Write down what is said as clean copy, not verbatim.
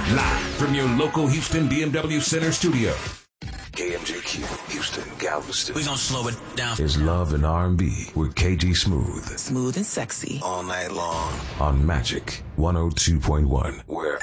Live from your local Houston BMW Center studio. KMJQ, Houston, Galveston. We gonna slow it down. Is Love and R&B with KG Smooth. Smooth and sexy. All night long. On Magic 102.1, where